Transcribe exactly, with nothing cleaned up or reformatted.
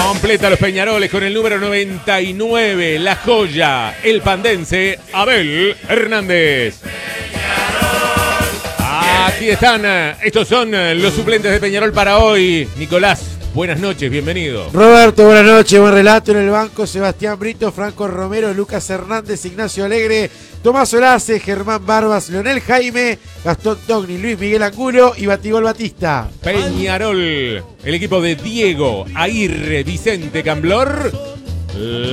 Completa los Peñaroles con el número noventa y nueve, la joya, el pandense Abel Hernández. Aquí están, estos son los suplentes de Peñarol para hoy. Nicolás, buenas noches, bienvenido. Roberto, buenas noches, buen relato en el banco. Sebastián Brito, Franco Romero, Lucas Hernández, Ignacio Alegre, Tomás Olace, Germán Barbas, Leonel Jaime, Gastón Togni, Luis Miguel Angulo y Batigol Batista. Peñarol, el equipo de Diego Aguirre, Vicente Camblor.